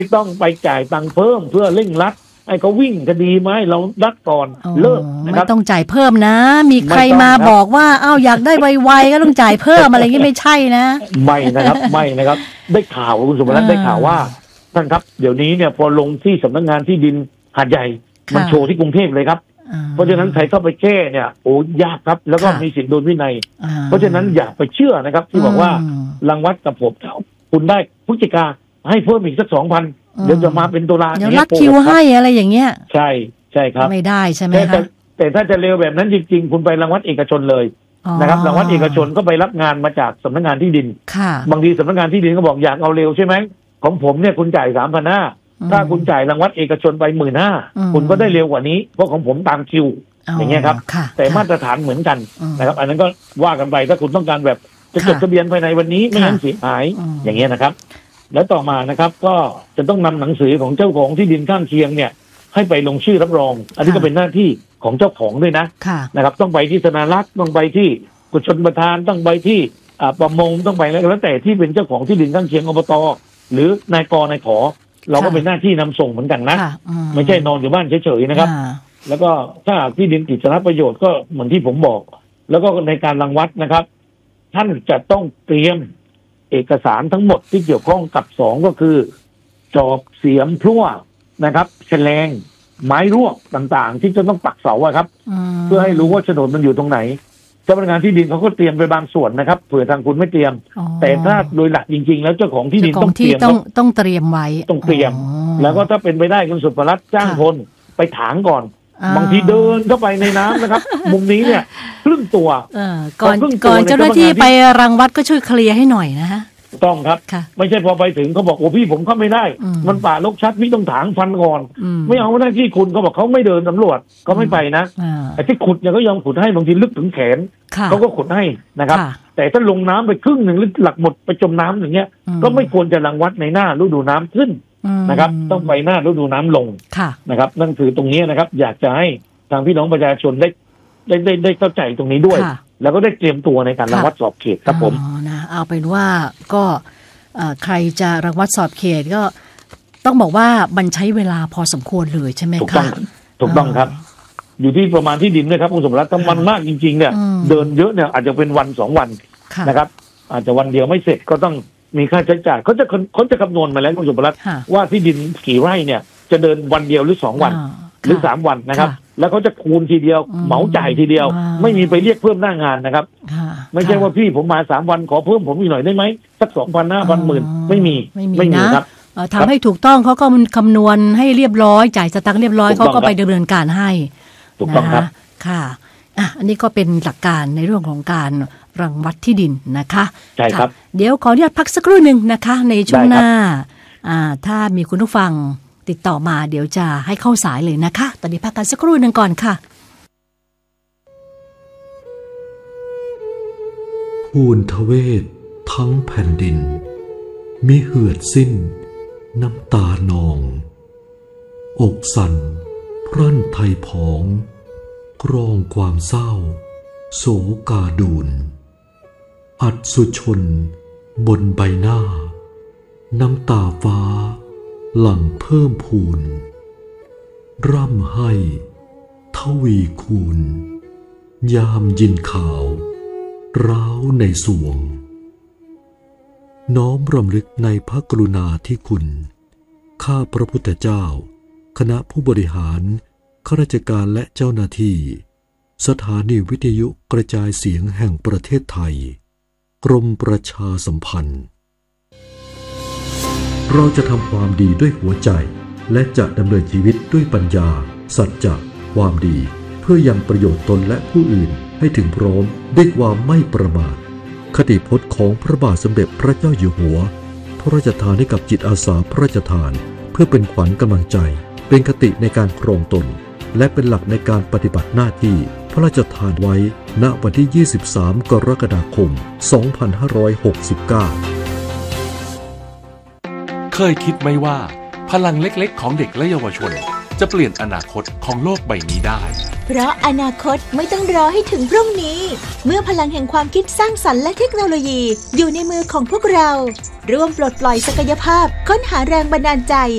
ต้องไปจ่ายตังค์เพิ่มเพื่อเร่งรัดให้เขาวิ่งคดีมาให้เรารัดก่อนเลิกนะครับไม่ต้องจ่ายเพิ่มนะมีใครมาบอกว่าอยากได้ไวๆก็ต้องจ่ายเพิ่มอะไรอย่างนี้ไม่ใช่นะไม่นะครับไม่นะครับได้ข่าวคุณสมรัตน์ได้ข่าวว่าท่านครับเดี๋ยวนี้เนี่ยพอลงที่สำนักงานที่ดินหาดใหญ่มันโชว์ที่กรุงเทพเลยครับเพราะฉะนั้นใครเข้าไปแก้เนี่ยยากครับแล้วก็มีสิทธิ์โดนวินัยเพราะฉะนั้นอย่าไปเชื่อนะครับที่บอกว่ารังวัดกับผมคุณได้พฤศจิกาให้เพิ่มอีกสัก 2,000 เดี๋ยวจะมาเป็นตุลาเดี๋ยวรัดคิวให้อะไรอย่างเงี้ยใช่ครับไม่ได้ใช่ไหมคะแต่ถ้าจะเร็วแบบนั้นจริงๆคุณไปรังวัดเอกชนเลยนะครับรังวัดเอกชนก็ไปรับงานมาจากสำนักงานที่ดินบางทีสำนักงานที่ดินก็บอกอยากเอาเร็วใช่ไหมของผมเนี่ยคุณจ่าย 3,500 ถ้าคุณจ่ายรังวัดเอกชนไป 15,000 คุณก็ได้เร็วกว่านี้เพราะของผมตามคิวอย่างเงี้ยครับแต่มาตรฐานเหมือนกันนะครับอันนั้นก็ว่ากันไปถ้าคุณต้องการแบบจะจดทะเบียนภายในวันนี้ไม่งั้นเสียหายอย่างเงี้ยนะครับแล้วต่อมานะครับก็จะต้องนำหนังสือของเจ้าของที่ดินข้างเคียงเนี่ยให้ไปลงชื่อรับรองอันนี้ก็เป็นหน้าที่ของเจ้าของด้วยนะครับต้องไปที่ธนารักษ์ต้องไปที่กรมชลประทานต้องไปที่ประมงต้องไปแล้วแต่ที่เป็นเจ้าของที่ดินข้างเคียงอบต.หรือนายกนายขอเราก็เป็นหน้าที่นำส่งเหมือนกันนะไม่ใช่นอนอยู่บ้านเฉยๆนะครับแล้วก็ถ้าที่ดินติดสาธารณประโยชน์ก็เหมือนที่ผมบอกแล้วก็ในการรังวัดนะครับท่านจะต้องเตรียมเอกสารทั้งหมดที่เกี่ยวข้องกับ2ก็คือจอบเสียมพลั่วนะครับแฉลงไม้รวกต่างๆที่จะต้องปักเสาครับเพื่อให้รู้ว่าโฉนดมันอยู่ตรงไหนเจ้าพนักงานที่ดินเขาก็เตรียมไปบางส่วนนะครับเผื่อทางคุณไม่เตรียมแต่ถ้าโดยหลักจริงๆแล้วเจ้าของที่ดินต้องเตรียมต้องเตรียมไว้ต้องเตรียมแล้วก็ถ้าเป็นไปได้คุณสุภรัตน์จ้างคนไปถางก่อนบางทีเดินเข้าไปในน้ำนะครับมุมนี้เนี่ยครึ่งตัวก่อนเจ้าหน้าที่ไปรังวัดก็ช่วยเคลียร์ให้หน่อยนะฮะต้องครับไม่ใช่พอไปถึงเขาบอกโอ้พี่ผมเข้าไม่ได้มันป่ารกชัดพี่ต้องถางฟันก่อนไม่เอาหน้าที่คุณเขาบอกเขาไม่เดินสำรวจเขาไม่ไปนะไอ้ที่ขุดเนี่ยก็ยอมขุดให้บางทีลึกถึงแขนเขาก็ขุดให้นะครับแต่ถ้าลงน้ำไปครึ่งหนึ่งหรือหลักหมดไปจมน้ำอย่างเงี้ยก็ไม่ควรจะรังวัดในหน้าฤดูน้ำขึ้นนะครับต้องไปหน้าฤดูน้ำลงนะครับนั่นคือตรงนี้นะครับอยากจะให้ทางพี่น้องประชาชนได้เข้าใจตรงนี้ด้วยแล้วก็ได้เตรียมตัวในการรังวัดสอบเขตครับผมนะเอาเป็นว่าก็ใครจะรังวัดสอบเขตก็ต้องบอกว่ามันใช้เวลาพอสมควรเลยใช่ไหมคะถูกต้องครับอยู่ที่ประมาณที่ดินด้วยครับคุณสมรัตน์ถ้ามันมากจริงๆเนี่ยเดินเยอะเนี่ยอาจจะเป็นวัน2 วันนะครับอาจจะวันเดียวไม่เสร็จก็ต้องมีค่าใช้จ่ายเขาจะคำนวณมาแล้วคุณสมรัตน์ว่าที่ดินกี่ไร่เนี่ยจะเดินวันเดียวหรือ2 วันหรือ3 วันนะครับแล้วเขาจะคูณทีเดียวเหมาจ่ายทีเดียวไม่มีไปเรียกเพิ่มหน้างานนะครับไม่ใช่ว่าพี่ผมมา3 วันขอเพิ่มผมอีกหน่อยได้ไหมสัก 2,000 5,000 10,000ไม่มีครับทำให้ถูกต้องเขาก็คำนวณให้เรียบร้อยจ่ายสตังค์เรียบร้อยเขาก็ไปดำเนินการให้ถูกต้องครับค่ะอันนี้ก็เป็นหลักการในเรื่องของการรังวัดที่ดินนะคะใช่ครับเดี๋ยวขออนุญาตพักสักครู่หนึ่งนะคะในช่วงหน้าถ้ามีคุณผู้ฟังติดต่อมาเดี๋ยวจะให้เข้าสายเลยนะคะตอนนี้พักกันสักครู่หนึ่งก่อนค่ะภูนทเวศทั้งแผ่นดินมิเหือดสิ้นน้ำตานองอกสั่นพรั่นไทยผองกรองความเศร้าโศกาดูนอัดสุชนบนใบหน้าน้ำตาฟ้าหลั่งเพิ่มพูนร่ำให้ทวีคูณยามยินข่าวร้าวในสวงน้อมรำลึกในพระกรุณาธิคุณข้าพระพุทธเจ้าคณะผู้บริหารข้าราชการและเจ้าหน้าที่สถานีวิทยุกระจายเสียงแห่งประเทศไทยกรมประชาสัมพันธ์เราจะทำความดีด้วยหัวใจและจะดำเนินชีวิตด้วยปัญญาสัจจะความดีเพื่อยังประโยชน์ตนและผู้อื่นให้ถึงพร้อมด้วยความไม่ประมาทคติพจน์ของพระบาทสมเด็จพระเจ้าอยู่หัวพระราชทานให้กับจิตอาสาพระราชทานเพื่อเป็นขวัญกำลังใจเป็นคติในการครองตนและเป็นหลักในการปฏิบัติหน้าที่พระราชทานไว้ณวันที่ 23 กรกฎาคม 2569 เคยคิดไหมว่าพลังเล็กๆของเด็กและเยาวชนจะเปลี่ยนอนาคตของโลกใบนี้ได้เพราะอนาคตไม่ต้องรอให้ถึงพรุ่งนี้เมื่อพลังแห่งความคิดสร้างสรรค์และเทคโนโลยีอยู่ในมือของพวกเราร่วมปลดปล่อยศักยภาพค้นหาแรงบันดาลใจ